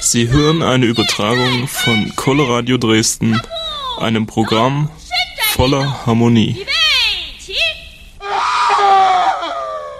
Sie hören eine Übertragung von Coloradio Dresden, einem Programm voller Harmonie.